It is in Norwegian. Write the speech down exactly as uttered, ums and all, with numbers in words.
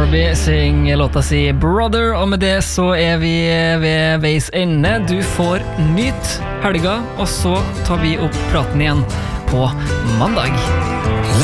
Norby synger låta si Brother, og med det så er vi ved veis ende. Du får nyt helga, og så tar vi opp praten igjen på mandag.